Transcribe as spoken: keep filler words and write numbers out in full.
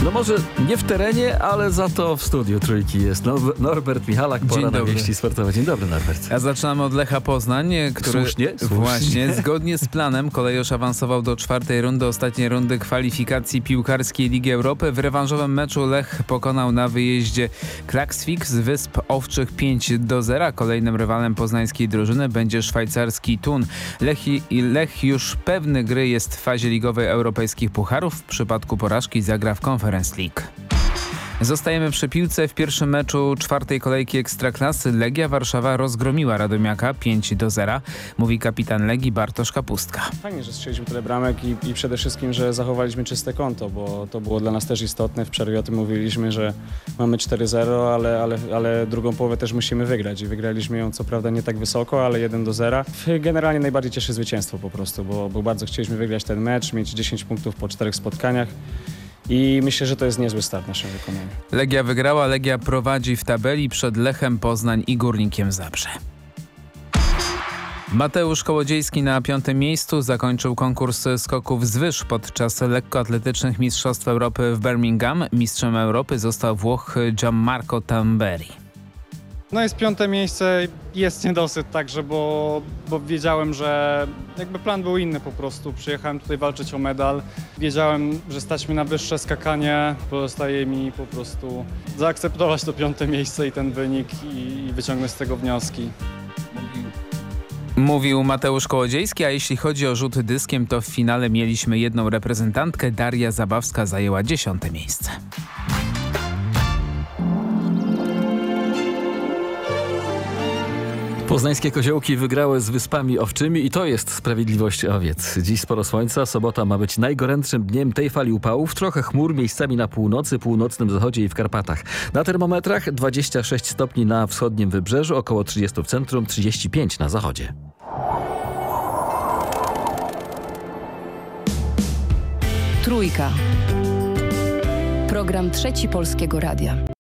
No może nie w terenie, ale za to w studiu Trójki jest no, Norbert Michalak, pora na wieści sportowe. Dzień dobry, Norbert. A zaczynamy od Lecha Poznań, który słusznie, słusznie. właśnie zgodnie z planem kolejorz awansował do czwartej rundy, ostatniej rundy kwalifikacji piłkarskiej Ligi Europy. W rewanżowym meczu Lech pokonał na wyjeździe Klaksvik z Wysp Owczych pięć do zera. Kolejnym rywalem poznańskiej drużyny będzie szwajcarski Thun. Lech, Lech już pewny gry jest w fazie ligowej europejskich pucharów. W przypadku porażki zagra w Conference League. Zostajemy przy piłce. W pierwszym meczu czwartej kolejki Ekstraklasy Legia Warszawa rozgromiła Radomiaka pięć do zera. Mówi kapitan Legii Bartosz Kapustka. Fajnie, że strzeliśmy tyle bramek i, i przede wszystkim, że zachowaliśmy czyste konto, bo to było dla nas też istotne. W przerwie o tym mówiliśmy, że mamy cztery zero, ale, ale, ale drugą połowę też musimy wygrać i wygraliśmy ją co prawda nie tak wysoko, ale jeden do zera. Generalnie najbardziej cieszy zwycięstwo po prostu, bo, bo bardzo chcieliśmy wygrać ten mecz, mieć dziesięć punktów po czterech spotkaniach. I myślę, że to jest niezły start w naszym wykonaniu. Legia wygrała, Legia prowadzi w tabeli przed Lechem Poznań i Górnikiem Zabrze. Mateusz Kołodziejski na piątym miejscu zakończył konkurs skoków z wyż podczas lekkoatletycznych Mistrzostw Europy w Birmingham. Mistrzem Europy został Włoch Gianmarco Tamberi. No jest piąte miejsce, jest niedosyt także, bo, bo wiedziałem, że jakby plan był inny po prostu. Przyjechałem tutaj walczyć o medal. Wiedziałem, że stać mi na wyższe skakanie. Pozostaje mi po prostu zaakceptować to piąte miejsce i ten wynik i, i wyciągnąć z tego wnioski. Mówił Mateusz Kołodziejski, a jeśli chodzi o rzut dyskiem, to w finale mieliśmy jedną reprezentantkę. Daria Zabawska zajęła dziesiąte miejsce. Poznańskie koziołki wygrały z Wyspami Owczymi i to jest sprawiedliwość owiec. Dziś sporo słońca, sobota ma być najgorętszym dniem tej fali upałów. Trochę chmur miejscami na północy, północnym zachodzie i w Karpatach. Na termometrach dwadzieścia sześć stopni na wschodnim wybrzeżu, około trzydzieści w centrum, trzydzieści pięć na zachodzie. Trójka. Program Trzeci Polskiego Radia.